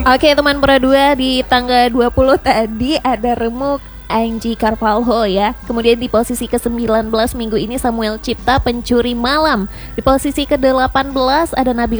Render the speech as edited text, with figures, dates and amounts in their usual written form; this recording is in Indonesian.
Oke teman Pura 2, di tangga 20 tadi ada Remuk Angie Carvalho ya. Kemudian di posisi ke-19 minggu ini Samuel Cipta Pencuri Malam. Di posisi ke-18 ada Nabila